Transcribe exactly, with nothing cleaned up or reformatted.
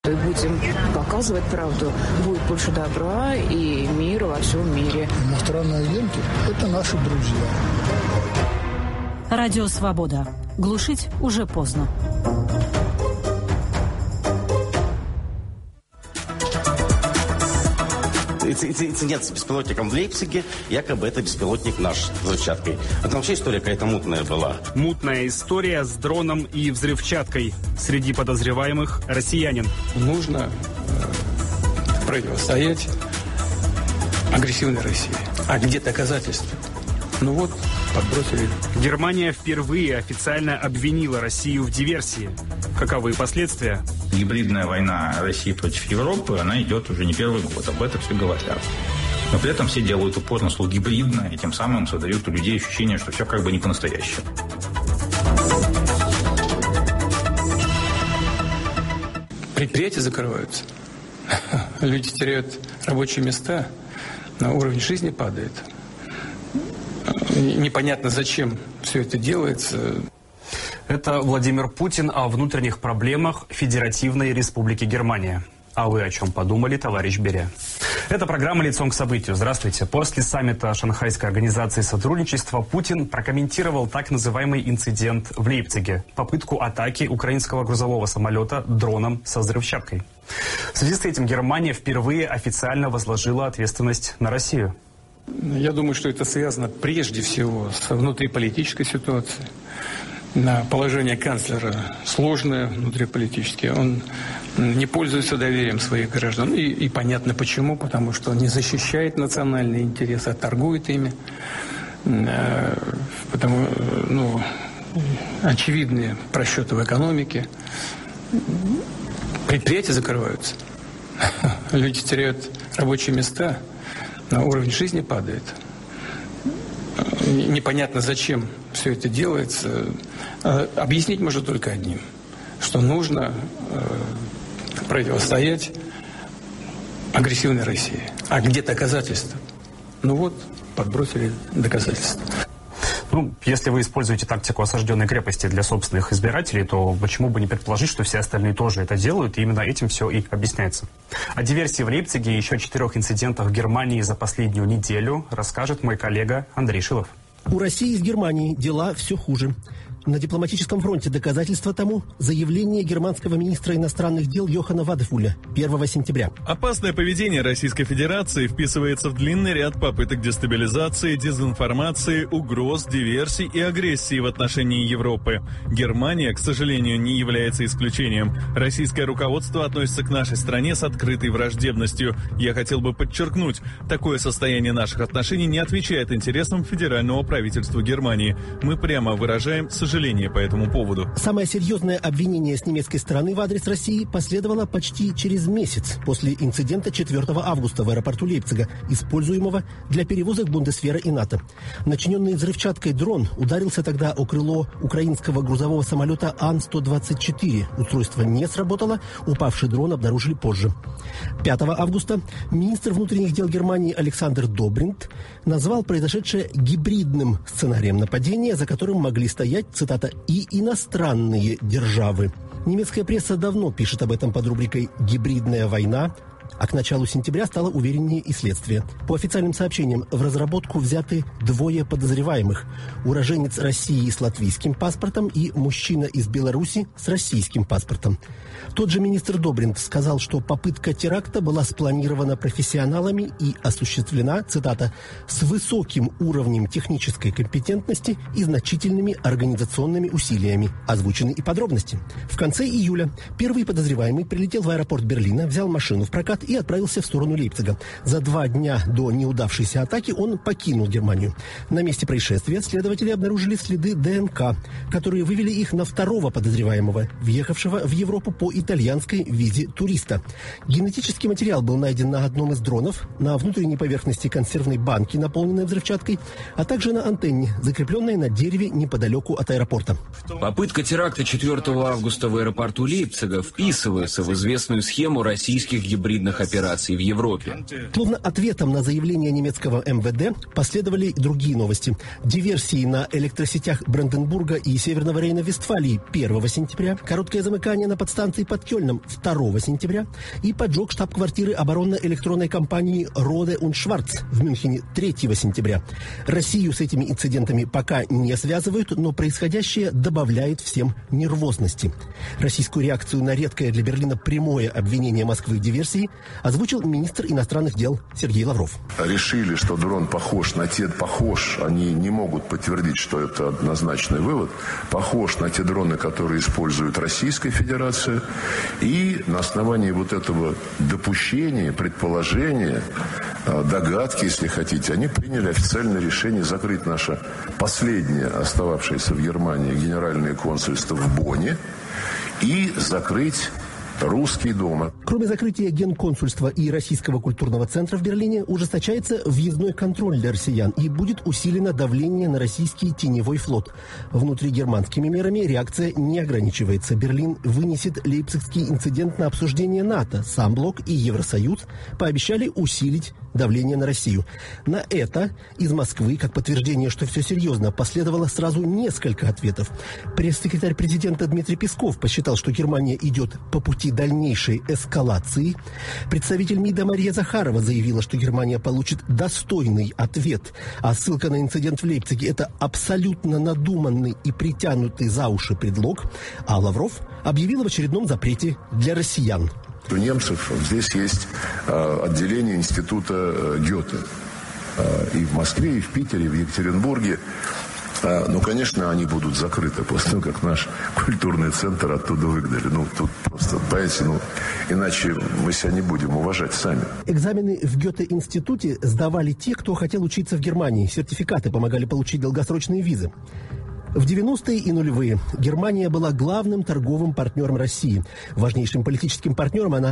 И будем показывать правду. Будет больше добра и мира во всем мире. Иностранные агенты – это наши друзья. Радио «Свобода». Глушить уже поздно. Инцидент с беспилотником в Лейпциге, якобы это беспилотник наш с взрывчаткой. А там вообще история какая-то мутная была. Мутная история с дроном и взрывчаткой. Среди подозреваемых россиянин. Нужно э, противостоять агрессивной России. А где доказательства? Ну вот, подбросили. Германия впервые официально обвинила Россию в диверсии. Каковы последствия? Гибридная война России против Европы, она идет уже не первый год, об этом все говорят. Но при этом все делают упор на слово «гибридно», и тем самым создают у людей ощущение, что все как бы не по-настоящему. Предприятия закрываются, люди теряют рабочие места, на уровень жизни падает. Непонятно, зачем все это делается. Это Владимир Путин о внутренних проблемах Федеративной Республики Германия. А вы о чем подумали, товарищ Берия? Это программа «Лицом к событию». Здравствуйте. После саммита Шанхайской организации сотрудничества Путин прокомментировал так называемый инцидент в Лейпциге. Попытку атаки украинского грузового самолета дроном со взрывчаткой. В связи с этим Германия впервые официально возложила ответственность на Россию. Я думаю, что это связано прежде всего с внутриполитической ситуацией. На положение канцлера сложное внутриполитически. Он не пользуется доверием своих граждан. И, и понятно почему. Потому что он не защищает национальные интересы, а торгует ими. Потому, ну, очевидные просчеты в экономике. Предприятия закрываются. Люди теряют рабочие места. На уровень жизни падает. Непонятно, зачем все это делается. Объяснить можно только одним, что нужно противостоять агрессивной России. А где доказательства? Ну вот, подбросили доказательства. Ну, если вы используете тактику осажденной крепости для собственных избирателей, то почему бы не предположить, что все остальные тоже это делают, и именно этим все и объясняется. О диверсии в Лейпциге и еще четырех инцидентах в Германии за последнюю неделю расскажет мой коллега Андрей Шилов. У России с Германией дела все хуже. На дипломатическом фронте доказательства тому – заявление германского министра иностранных дел Йохана Вадефуля первого сентября. Опасное поведение Российской Федерации вписывается в длинный ряд попыток дестабилизации, дезинформации, угроз, диверсий и агрессии в отношении Европы. Германия, к сожалению, не является исключением. Российское руководство относится к нашей стране с открытой враждебностью. Я хотел бы подчеркнуть, такое состояние наших отношений не отвечает интересам федерального правительства Германии. Мы прямо выражаем сожаление по этому поводу. Самое серьезное обвинение с немецкой стороны в адрес России последовало почти через месяц после инцидента четвёртого августа в аэропорту Лейпцига, используемого для перевозок Бундесвера и НАТО. Начиненный взрывчаткой дрон ударился тогда о крыло украинского грузового самолета Ан сто двадцать четыре. Устройство не сработало, упавший дрон обнаружили позже. пятого августа министр внутренних дел Германии Александр Добринт назвал произошедшее гибридным сценарием нападения, за которым могли стоять, цитата, «и иностранные державы». Немецкая пресса давно пишет об этом под рубрикой «Гибридная война», а к началу сентября стало увереннее и следствие. По официальным сообщениям, в разработку взяты двое подозреваемых. Уроженец России с латвийским паспортом и мужчина из Беларуси с российским паспортом. Тот же министр Добринт сказал, что попытка теракта была спланирована профессионалами и осуществлена, цитата, «с высоким уровнем технической компетентности и значительными организационными усилиями». Озвучены и подробности. В конце июля первый подозреваемый прилетел в аэропорт Берлина, взял машину в прокат и отправился в сторону Лейпцига. За два дня до неудавшейся атаки он покинул Германию. На месте происшествия следователи обнаружили следы ДНК, которые вывели их на второго подозреваемого, въехавшего в Европу по итальянской визе туриста. Генетический материал был найден на одном из дронов, на внутренней поверхности консервной банки, наполненной взрывчаткой, а также на антенне, закрепленной на дереве неподалеку от аэропорта. Попытка теракта четвёртого августа в аэропорту Лейпцига вписывается в известную схему российских гибридных военных операций в Европе. Словно ответом на заявление немецкого эм вэ дэ последовали и другие новости. Диверсии на электросетях Бранденбурга и Северного Рейна-Вестфалии первого сентября, короткое замыкание на подстанции под Кёльном второго сентября и поджог штаб-квартиры оборонно-электронной компании Роде und Schwarz в Мюнхене третьего сентября. Россию с этими инцидентами пока не связывают, но происходящее добавляет всем нервозности. Российскую реакцию на редкое для Берлина прямое обвинение Москвы в диверсии озвучил министр иностранных дел Сергей Лавров. Решили, что дрон похож на те, похож, они не могут подтвердить, что это однозначный вывод, похож на те дроны, которые использует Российская Федерация. И на основании вот этого допущения, предположения, догадки, если хотите, они приняли официальное решение закрыть наше последнее остававшееся в Германии генеральное консульство в Бонне и закрыть русские дома. Кроме закрытия генконсульства и Российского культурного центра в Берлине, ужесточается въездной контроль для россиян и будет усилено давление на российский теневой флот. Внутригерманскими мерами реакция не ограничивается. Берлин вынесет лейпцигский инцидент на обсуждение НАТО. Сам блок и Евросоюз пообещали усилить давление на Россию. На это из Москвы, как подтверждение, что все серьезно, последовало сразу несколько ответов. Пресс-секретарь президента Дмитрий Песков посчитал, что Германия идет по пути дальнейшей эскалации. Представитель МИДа Мария Захарова заявила, что Германия получит достойный ответ. А ссылка на инцидент в Лейпциге – это абсолютно надуманный и притянутый за уши предлог. А Лавров объявил в очередном запрете для россиян. У немцев здесь есть э, отделение института э, Гёте. Э, и в Москве, и в Питере, и в Екатеринбурге. Э, ну, конечно, они будут закрыты после того, как наш культурный центр оттуда выгнали. Ну, тут просто, понимаете, ну, иначе мы себя не будем уважать сами. Экзамены в Гёте-институте сдавали те, кто хотел учиться в Германии. Сертификаты помогали получить долгосрочные визы. В девяностые и нулевые Германия была главным торговым партнером России. Важнейшим политическим партнером она